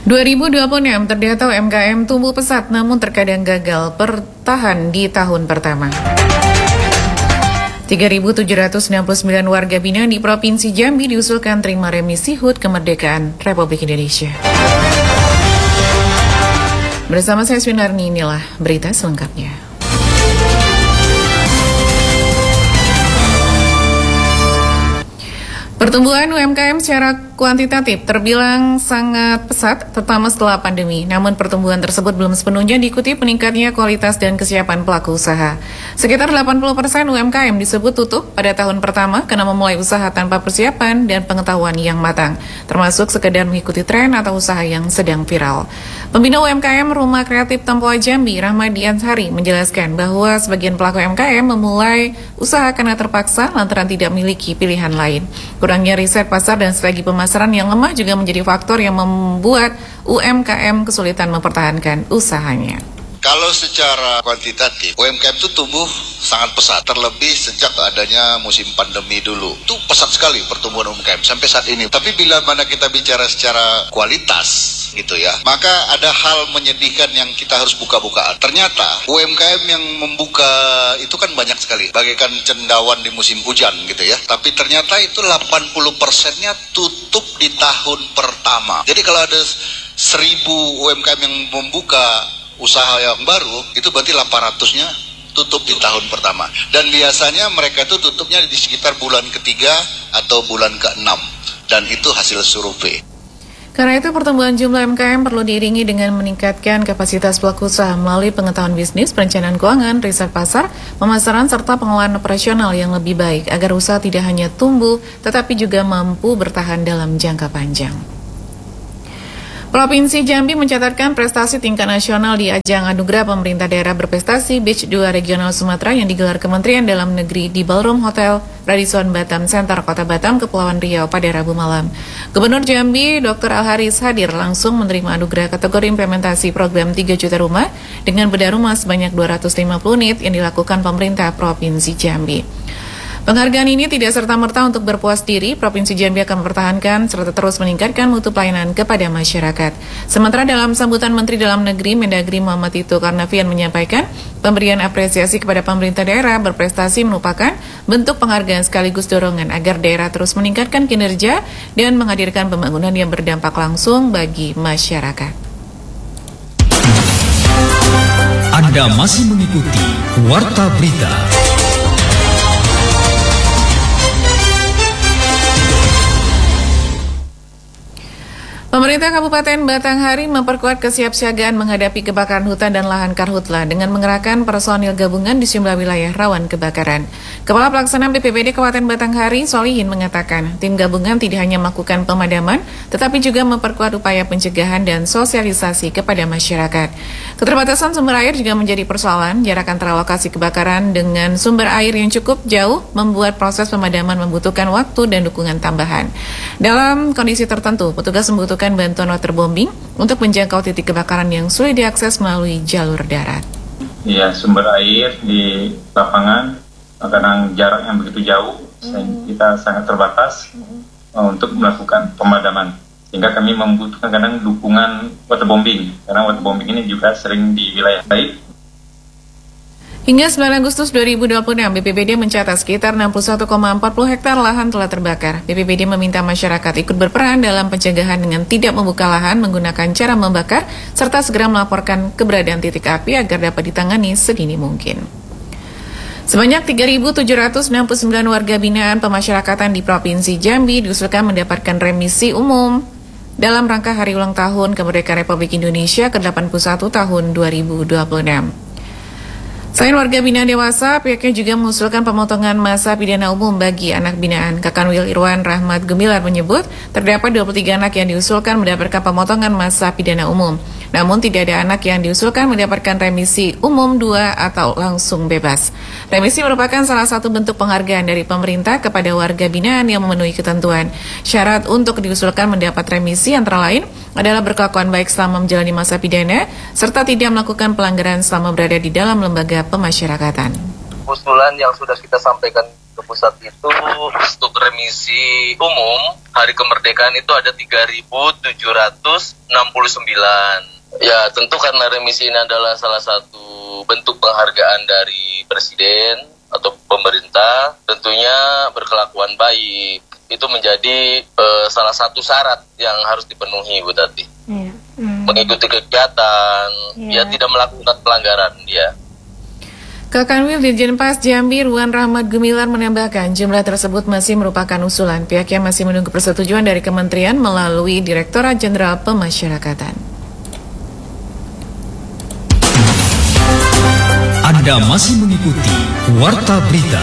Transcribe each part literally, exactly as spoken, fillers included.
dua ribu dua puluh enam terdata U M K M tumbuh pesat namun terkadang gagal bertahan di tahun pertama. tiga ribu tujuh ratus enam puluh sembilan warga binaan di Provinsi Jambi diusulkan terima remisi H U T Kemerdekaan Republik Indonesia. Bersama saya Swinarni, inilah berita selengkapnya. Pertumbuhan U M K M secara kuantitatif terbilang sangat pesat, terutama setelah pandemi. Namun pertumbuhan tersebut belum sepenuhnya diikuti peningkatnya kualitas dan kesiapan pelaku usaha. Sekitar delapan puluh persen U M K M disebut tutup pada tahun pertama karena memulai usaha tanpa persiapan dan pengetahuan yang matang, termasuk sekedar mengikuti tren atau usaha yang sedang viral. Pembina U M K M Rumah Kreatif Tempoa Jambi, Rahmadi Ansari, menjelaskan bahwa sebagian pelaku U M K M memulai usaha karena terpaksa lantaran tidak memiliki pilihan lain. Kurangnya riset pasar dan strategi pemasaran yang lemah juga menjadi faktor yang membuat U M K M kesulitan mempertahankan usahanya. Kalau secara kuantitatif, U M K M itu tumbuh sangat pesat, terlebih sejak adanya musim pandemi dulu. Itu pesat sekali pertumbuhan U M K M sampai saat ini. Tapi bila mana kita bicara secara kualitas, gitu ya, maka ada hal menyedihkan yang kita harus buka-bukaan. Ternyata U M K M yang membuka itu kan banyak sekali, bagaikan cendawan di musim hujan gitu ya. Tapi ternyata itu delapan puluh persennya tutup di tahun pertama. Jadi kalau ada seribu U M K M yang membuka usaha yang baru, itu berarti delapan ratusnya tutup di tahun pertama. Dan biasanya mereka itu tutupnya di sekitar bulan ketiga atau bulan keenam. Dan itu hasil survei. Karena itu pertumbuhan jumlah U M K M perlu diiringi dengan meningkatkan kapasitas pelaku usaha melalui pengetahuan bisnis, perencanaan keuangan, riset pasar, pemasaran, serta pengelolaan operasional yang lebih baik agar usaha tidak hanya tumbuh tetapi juga mampu bertahan dalam jangka panjang. Provinsi Jambi mencatatkan prestasi tingkat nasional di ajang Anugerah Pemerintah Daerah Berprestasi Beach dua Regional Sumatera yang digelar Kementerian Dalam Negeri di Ballroom Hotel Radisson Batam Center, Kota Batam, Kepulauan Riau pada Rabu malam. Gubernur Jambi, Doktor Al-Haris hadir langsung menerima anugerah kategori implementasi program tiga juta rumah dengan bedah rumah sebanyak dua ratus lima puluh unit yang dilakukan pemerintah Provinsi Jambi. Penghargaan ini tidak serta-merta untuk berpuas diri, Provinsi Jambi akan mempertahankan serta terus meningkatkan mutu pelayanan kepada masyarakat. Sementara dalam sambutan Menteri Dalam Negeri Mendagri Muhammad Tito Karnavian menyampaikan, pemberian apresiasi kepada pemerintah daerah berprestasi merupakan bentuk penghargaan sekaligus dorongan agar daerah terus meningkatkan kinerja dan menghadirkan pembangunan yang berdampak langsung bagi masyarakat. Anda masih mengikuti Warta Berita. Pemerintah Kabupaten Batanghari memperkuat kesiapsiagaan menghadapi kebakaran hutan dan lahan karhutla dengan mengerahkan personil gabungan di sejumlah wilayah rawan kebakaran. Kepala Pelaksana B P B D Kabupaten Batanghari, Solihin, mengatakan tim gabungan tidak hanya melakukan pemadaman, tetapi juga memperkuat upaya pencegahan dan sosialisasi kepada masyarakat. Keterbatasan sumber air juga menjadi persoalan. Jarak antara lokasi kebakaran dengan sumber air yang cukup jauh membuat proses pemadaman membutuhkan waktu dan dukungan tambahan. Dalam kondisi tertentu, petugas membutuhkan bantuan waterbombing untuk menjangkau titik kebakaran yang sulit diakses melalui jalur darat. Ya, sumber air di lapangan karena jarak yang begitu jauh, mm. kita sangat terbatas mm. untuk melakukan pemadaman. Sehingga kami membutuhkan kadang dukungan waterbombing, karena waterbombing ini juga sering di wilayah lain. Hingga sembilan Agustus dua ribu dua puluh enam, B P B D mencatat sekitar enam puluh satu koma empat puluh hektar lahan telah terbakar. B P B D meminta masyarakat ikut berperan dalam pencegahan dengan tidak membuka lahan menggunakan cara membakar, serta segera melaporkan keberadaan titik api agar dapat ditangani sedini mungkin. Sebanyak tiga ribu tujuh ratus enam puluh sembilan warga binaan pemasyarakatan di Provinsi Jambi diusulkan mendapatkan remisi umum dalam rangka hari ulang tahun kemerdekaan Republik Indonesia ke delapan puluh satu tahun dua ribu dua puluh enam. Selain warga binaan dewasa, pihaknya juga mengusulkan pemotongan masa pidana umum bagi anak binaan. Kakanwil Irwan Rahmat Gumilar menyebut, terdapat dua puluh tiga anak yang diusulkan mendapatkan pemotongan masa pidana umum. Namun tidak ada anak yang diusulkan mendapatkan remisi umum dua atau langsung bebas. Remisi merupakan salah satu bentuk penghargaan dari pemerintah kepada warga binaan yang memenuhi ketentuan. Syarat untuk diusulkan mendapat remisi antara lain adalah berkelakuan baik selama menjalani masa pidana, serta tidak melakukan pelanggaran selama berada di dalam lembaga pemasyarakatan. Usulan yang sudah kita sampaikan ke ke pusat itu untuk remisi umum hari kemerdekaan itu ada tiga ribu tujuh ratus enam puluh sembilan. Ya tentu karena remisi ini adalah salah satu bentuk penghargaan dari Presiden atau pemerintah, tentunya berkelakuan baik. Itu menjadi uh, salah satu syarat yang harus dipenuhi, Bu Tati. Yeah. Mm. Mengikuti kegiatan, yeah. Ya tidak melakukan pelanggaran dia. Kakanwil Dirjen Pas Jambi Ruan Rahmat Gumilar menambahkan jumlah tersebut masih merupakan usulan. Pihaknya masih menunggu persetujuan dari kementerian melalui Direktorat Jenderal Pemasyarakatan. Anda masih mengikuti Warta Berita.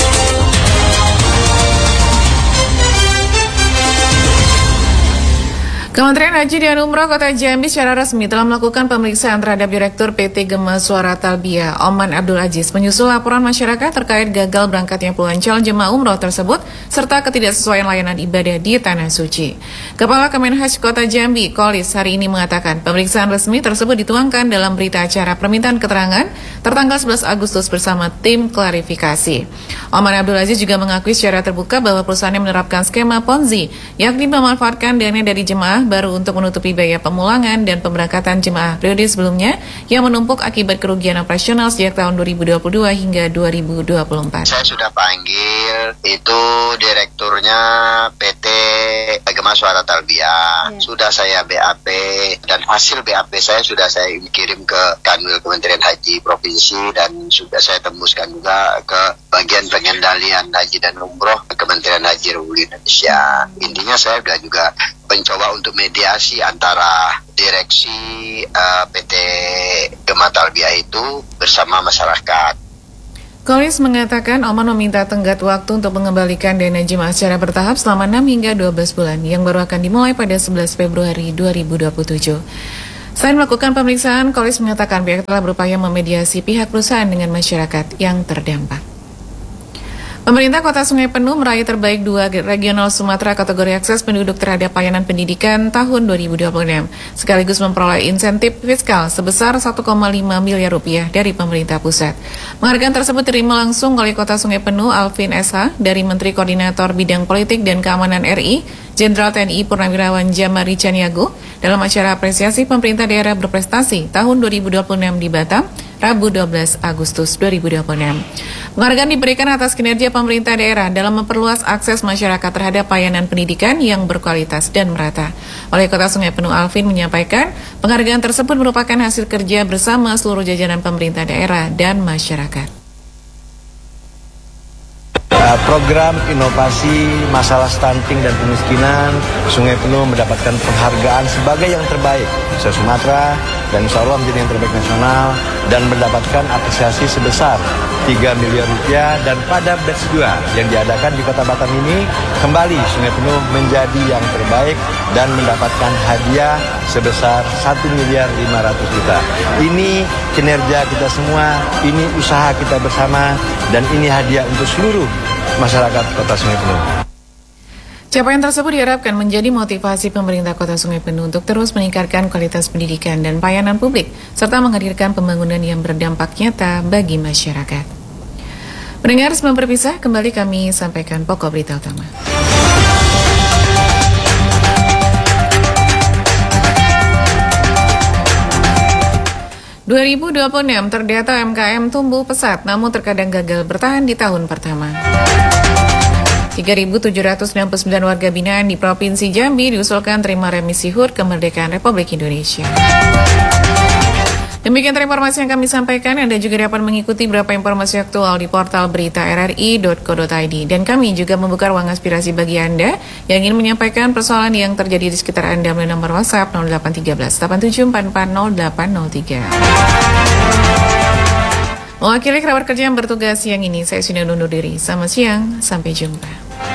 Kementerian Haji dan Umroh Kota Jambi secara resmi telah melakukan pemeriksaan terhadap Direktur P T Gema Suara Talbiyah, Oman Abdul Aziz, menyusul laporan masyarakat terkait gagal berangkatnya puluhan calon jemaah umroh tersebut, serta ketidaksesuaian layanan ibadah di Tanah Suci. Kepala Kemenhaj Kota Jambi, Kolis, hari ini mengatakan pemeriksaan resmi tersebut dituangkan dalam berita acara permintaan keterangan tertanggal sebelas Agustus bersama tim klarifikasi. Oman Abdul Aziz juga mengakui secara terbuka bahwa perusahaannya menerapkan skema Ponzi, yakni memanfaatkan dana dari jemaah baru untuk menutupi biaya pemulangan dan pemberangkatan jemaah periode sebelumnya yang menumpuk akibat kerugian operasional sejak tahun dua ribu dua puluh dua hingga dua ribu dua puluh empat. Saya sudah panggil itu direkturnya P T Gema Suara Talbiyah. Ya. Sudah saya B A P dan hasil B A P saya sudah saya kirim ke Kanwil Kementerian Haji Provinsi dan sudah saya tembuskan juga ke bagian pengendalian haji dan umroh Kementerian Haji Republik Indonesia. Intinya saya sudah juga mencoba untuk mediasi antara direksi uh, P T Gema Talbiyah itu bersama masyarakat. Kolis mengatakan Oman meminta tenggat waktu untuk mengembalikan dana jemaah secara bertahap selama enam hingga dua belas bulan yang baru akan dimulai pada sebelas Februari dua ribu dua puluh tujuh. Selain melakukan pemeriksaan, Kolis mengatakan pihak telah berupaya memediasi pihak perusahaan dengan masyarakat yang terdampak. Pemerintah Kota Sungai Penuh meraih terbaik dua regional Sumatera kategori akses penduduk terhadap pelayanan pendidikan tahun dua ribu dua puluh enam, sekaligus memperoleh insentif fiskal sebesar satu koma lima miliar rupiah dari pemerintah pusat. Penghargaan tersebut diterima langsung oleh Kota Sungai Penuh Alvin S H dari Menteri Koordinator Bidang Politik dan Keamanan R I, Jenderal T N I Purnawirawan Jamari Caniago, dalam acara apresiasi pemerintah daerah berprestasi tahun dua ribu dua puluh enam di Batam, Rabu dua belas Agustus dua ribu dua puluh enam. Penghargaan diberikan atas kinerja pemerintah daerah dalam memperluas akses masyarakat terhadap pelayanan pendidikan yang berkualitas dan merata. Oleh Kota Sungai Penuh, Alvin menyampaikan penghargaan tersebut merupakan hasil kerja bersama seluruh jajaran pemerintah daerah dan masyarakat. Program inovasi masalah stunting dan kemiskinan, Sungai Penuh mendapatkan penghargaan sebagai yang terbaik se-Sumatera dan insya Allah menjadi yang terbaik nasional dan mendapatkan apresiasi sebesar tiga miliar rupiah. Dan pada batch dua yang diadakan di Kota Batam ini, kembali Sungai Penuh menjadi yang terbaik dan mendapatkan hadiah sebesar satu miliar lima ratus juta. Ini kinerja kita semua, ini usaha kita bersama, dan ini hadiah untuk seluruh masyarakat Kota Sungai Penuh. Capaian tersebut diharapkan menjadi motivasi pemerintah Kota Sungai Penuh untuk terus meningkatkan kualitas pendidikan dan pelayanan publik, serta menghadirkan pembangunan yang berdampak nyata bagi masyarakat. Pendengar, sebelum berpisah, kembali kami sampaikan pokok berita utama. dua ribu dua puluh enam terdata U M K M tumbuh pesat namun terkadang gagal bertahan di tahun pertama. tiga ribu tujuh ratus enam puluh sembilan warga binaan di Provinsi Jambi diusulkan terima remisi H U R Kemerdekaan Republik Indonesia. Demikian informasi yang kami sampaikan. Anda juga dapat mengikuti beberapa informasi aktual di portal berita r r i dot co dot i d. Dan kami juga membuka ruang aspirasi bagi Anda yang ingin menyampaikan persoalan yang terjadi di sekitar Anda melalui nomor WhatsApp nol delapan tiga belas delapan tujuh empat empat nol delapan nol tiga. Mewakili kerabat kerja yang bertugas siang ini, saya sudah undur diri. Selamat siang, sampai jumpa.